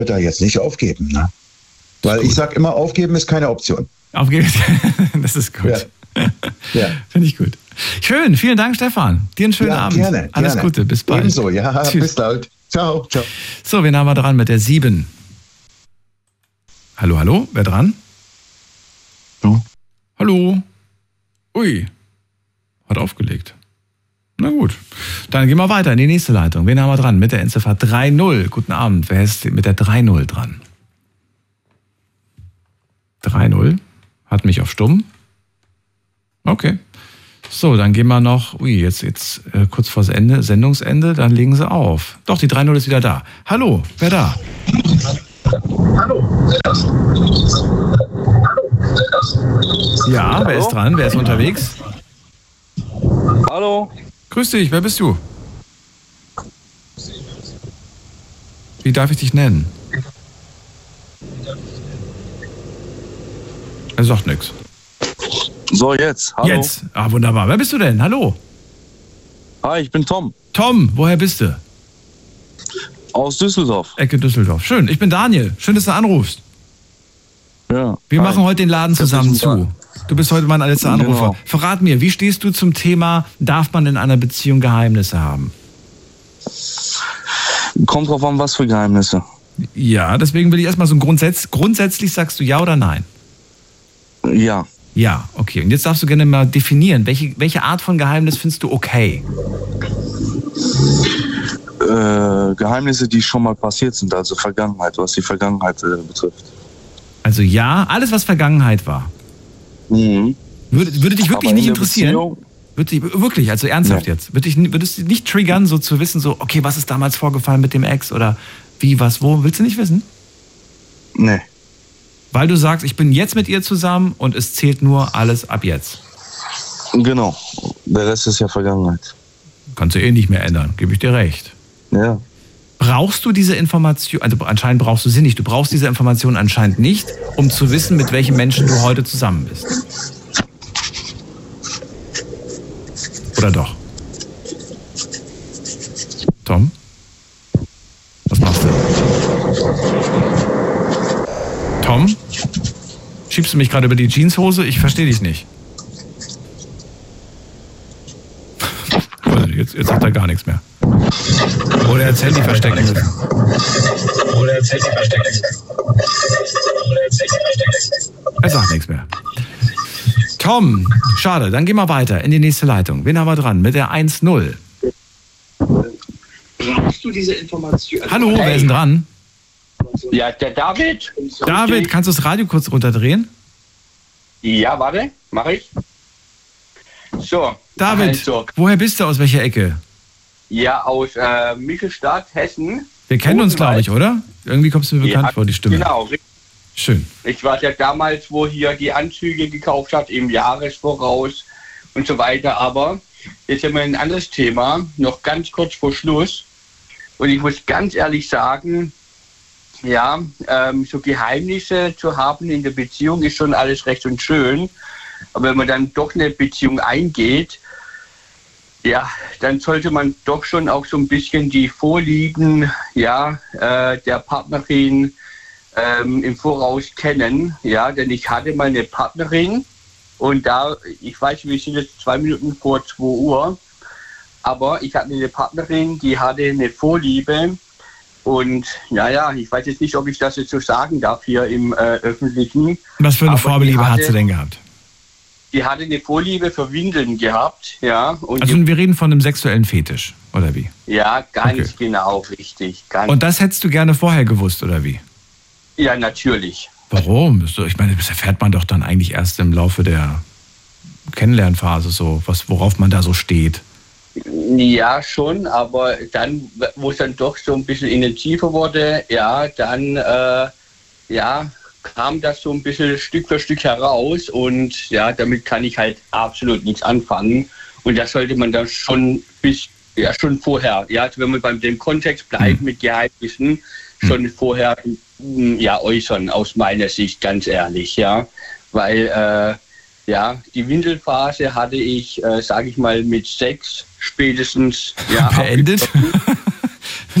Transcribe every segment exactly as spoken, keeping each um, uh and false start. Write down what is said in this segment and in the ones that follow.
da jetzt nicht aufgeben, ne? Weil ich sage immer, aufgeben ist keine Option. Aufgeben, das ist gut. Ja. Ja. Finde ich gut. Schön, vielen Dank, Stefan. Dir einen schönen Ja, Abend. gerne, Alles gerne. Gute, bis bald. Ebenso, ja, Tschüss. bis bald. Ciao, ciao. So, wen haben wir dran mit der sieben? Hallo, hallo, wer dran? Hallo. Hallo. Ui, hat aufgelegt. Na gut, dann gehen wir weiter in die nächste Leitung. Wen haben wir dran? Mit der Endziffer drei null. Guten Abend, wer ist mit der drei null dran? drei null. Hat mich auf stumm. Okay. So, dann gehen wir noch, ui, jetzt, jetzt äh, kurz vor Ende, Sendungsende, dann legen sie auf. Doch, die drei null ist wieder da. Hallo, wer da? Hallo, wer das? Ja, Hallo? wer ist dran? Wer ist unterwegs? Hallo. Grüß dich, wer bist du? Wie darf ich dich nennen? Er sagt nichts. So, jetzt. Hallo. Jetzt. Ah, wunderbar. Wer bist du denn? Hallo. Hi, ich bin Tom. Tom, woher bist du? Aus Düsseldorf. Ecke Düsseldorf. Schön. Ich bin Daniel. Schön, dass du anrufst. Ja. Wir Hi. machen heute den Laden zusammen Herzlichen zu. Du bist heute mein letzter Anrufer. Genau. Verrat mir, wie stehst du zum Thema, darf man in einer Beziehung Geheimnisse haben? Kommt drauf an, was für Geheimnisse. Ja, deswegen will ich erstmal so ein Grundsatz. Grundsätzlich sagst du ja oder nein? Ja. Ja, okay. Und jetzt darfst du gerne mal definieren, welche, welche Art von Geheimnis findest du okay? Äh, Geheimnisse, die schon mal passiert sind, also Vergangenheit, was die Vergangenheit äh, betrifft. Also ja, alles, was Vergangenheit war. Mhm. Würde, würde dich wirklich Aber nicht in der interessieren? Beziehung- Würde dich, wirklich, also ernsthaft Nee. jetzt. Würde dich, würdest du nicht triggern, so zu wissen, so, okay, was ist damals vorgefallen mit dem Ex oder wie, was, wo? Willst du nicht wissen? Nee. Weil du sagst, ich bin jetzt mit ihr zusammen und es zählt nur alles ab jetzt. Genau. Der Rest ist ja Vergangenheit. Kannst du eh nicht mehr ändern, gebe ich dir recht. Ja. Brauchst du diese Information, also anscheinend brauchst du sie nicht, du brauchst diese Information anscheinend nicht, um zu wissen, mit welchen Menschen du heute zusammen bist. Oder doch? Tom? Was machst du? Tom? Schiebst du mich gerade über die Jeanshose? Ich verstehe dich nicht. Jetzt, jetzt sagt er gar nichts mehr. Oder er hat das Handy verstecken müssen. Oder er Handy verstecken müssen. Oder er Handy verstecken müssen. Er sagt nichts mehr. Tom, schade, dann gehen wir weiter in die nächste Leitung. Wen haben wir dran? Mit der eins null. Brauchst du diese Information? Hallo, wer ist denn dran? Ja, der David. David, kannst du das Radio kurz runterdrehen? Ja, warte, mach ich. So. David, Also, woher bist du? Aus welcher Ecke? ja, aus äh, Michelstadt, Hessen. Wir kennen uns, glaube ich, Odenwald. oder? Irgendwie kommst du mir bekannt Ja, vor, die Stimme. Genau. Schön. Ich war ja damals, wo hier die Anzüge gekauft hat, im Jahresvoraus und so weiter. Aber jetzt haben wir ein anderes Thema, noch ganz kurz vor Schluss. Und ich muss ganz ehrlich sagen, ja, ähm, so Geheimnisse zu haben in der Beziehung ist schon alles recht und schön. Aber wenn man dann doch eine Beziehung eingeht, ja, dann sollte man doch schon auch so ein bisschen die Vorlieben, ja, äh, der Partnerin ähm, im Voraus kennen. Ja, denn ich hatte mal eine Partnerin und da, ich weiß, wir sind jetzt zwei Minuten vor zwei Uhr, aber ich hatte eine Partnerin, die hatte eine Vorliebe. Und naja, ich weiß jetzt nicht, ob ich das jetzt so sagen darf hier im äh, Öffentlichen. Was für eine Aber Vorliebe die hat hatte- sie denn gehabt? Die hatte eine Vorliebe für Windeln gehabt, ja. Und Also die, wir reden von einem sexuellen Fetisch, oder wie? ja, ganz Okay. genau richtig. Ganz, Und das hättest du gerne vorher gewusst, oder wie? ja, natürlich. Warum? So, ich meine, das erfährt man doch dann eigentlich erst im Laufe der Kennenlernphase so, was, worauf man da so steht. Ja, schon, aber dann, wo es dann doch so ein bisschen intensiver wurde, ja, dann, äh, ja, kam das so ein bisschen Stück für Stück heraus und ja, damit kann ich halt absolut nichts anfangen. Und das sollte man dann schon bis, ja, schon vorher, ja, also wenn wir beim dem Kontext bleiben Hm. mit Geheimnissen, schon vorher, mm, ja, äußern, aus meiner Sicht, ganz ehrlich, ja, weil, äh, ja, die Windelphase hatte ich, äh, sage ich mal, mit sechs spätestens ja, Beendet? abgeschlossen.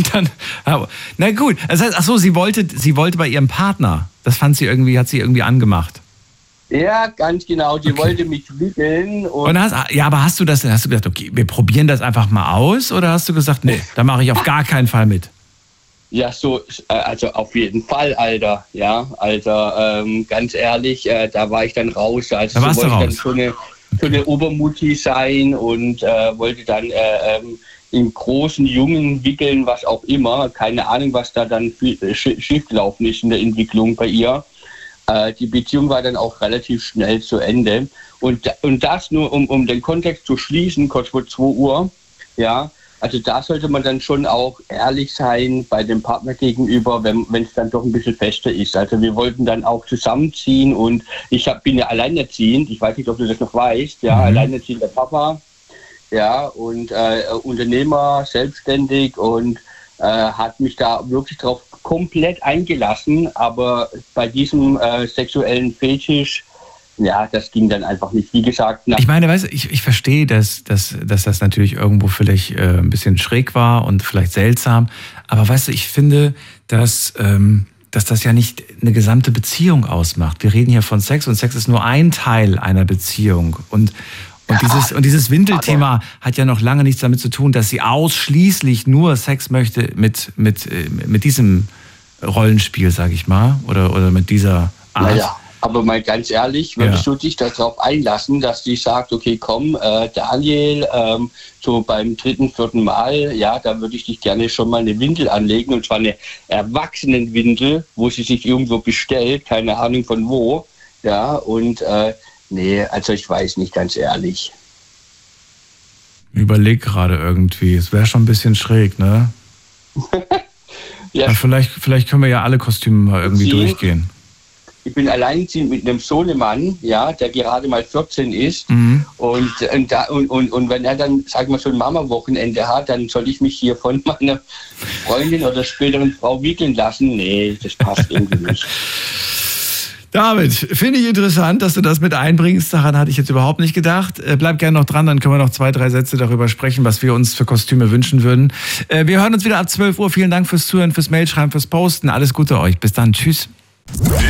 Und dann, na gut, das heißt, ach so, sie wollte, sie wollte bei ihrem Partner. Das fand sie irgendwie, hat sie irgendwie angemacht. Ja, ganz genau. Die okay. wollte mich wickeln. Und, und hast, ja, aber hast du das, hast du gesagt, okay, wir probieren das einfach mal aus? Oder hast du gesagt, nee, da mache ich auf gar keinen Fall mit? Ja, so, also auf jeden Fall, Alter. Ja, also ähm, ganz ehrlich, äh, da war ich dann raus. Also da warst so du wollte raus. ich dann so eine, so eine Obermutti sein und äh, wollte dann äh, ähm, in großen Jungen wickeln, was auch immer. Keine Ahnung, was da dann schiefgelaufen ist in der Entwicklung bei ihr. Äh, die Beziehung war dann auch relativ schnell zu Ende. Und, und das nur, um, um den Kontext zu schließen, kurz vor zwei Uhr, ja, also da sollte man dann schon auch ehrlich sein bei dem Partner gegenüber, wenn es dann doch ein bisschen fester ist. Also wir wollten dann auch zusammenziehen und ich hab, bin ja alleinerziehend, ich weiß nicht, ob du das noch weißt, ja, mhm. alleinerziehender Papa, ja, und äh, Unternehmer, selbstständig und äh, hat mich da wirklich drauf komplett eingelassen, aber bei diesem äh, sexuellen Fetisch, ja, das ging dann einfach nicht. Wie gesagt, ich meine, weißt du, ich, ich verstehe, dass, dass, dass das natürlich irgendwo vielleicht äh, ein bisschen schräg war und vielleicht seltsam. Aber weißt du, ich finde, dass, ähm, dass das ja nicht eine gesamte Beziehung ausmacht. Wir reden hier von Sex und Sex ist nur ein Teil einer Beziehung. Und, und, ja, dieses, und dieses Windelthema hat ja noch lange nichts damit zu tun, dass sie ausschließlich nur Sex möchte mit, mit, mit diesem Rollenspiel, sag ich mal, oder, oder mit dieser Art. Naja. Aber mal ganz ehrlich, würdest ja. du dich darauf einlassen, dass die sagt, okay, komm, äh, Daniel, ähm, so beim dritten, vierten Mal, ja, da würde ich dich gerne schon mal eine Windel anlegen, und zwar eine Erwachsenenwindel, wo sie sich irgendwo bestellt, keine Ahnung von wo, ja, und äh, nee, also ich weiß nicht, ganz ehrlich. Ich überleg gerade irgendwie, es wäre schon ein bisschen schräg, ne? ja, ja, vielleicht, vielleicht können wir ja alle Kostüme mal irgendwie Sie? durchgehen. Ich bin alleinerziehend mit einem Sohnemann, ja, der gerade mal vierzehn ist. Mhm. Und, und, da, und, und, und wenn er dann, sagen wir so ein Mama-Wochenende hat, dann soll ich mich hier von meiner Freundin oder späteren Frau wickeln lassen. Nee, das passt irgendwie nicht. David, finde ich interessant, dass du das mit einbringst. Daran hatte ich jetzt überhaupt nicht gedacht. Bleib gerne noch dran, dann können wir noch zwei, drei Sätze darüber sprechen, was wir uns für Kostüme wünschen würden. Wir hören uns wieder ab zwölf Uhr. Vielen Dank fürs Zuhören, fürs Mailschreiben, fürs Posten. Alles Gute euch. Bis dann. Tschüss.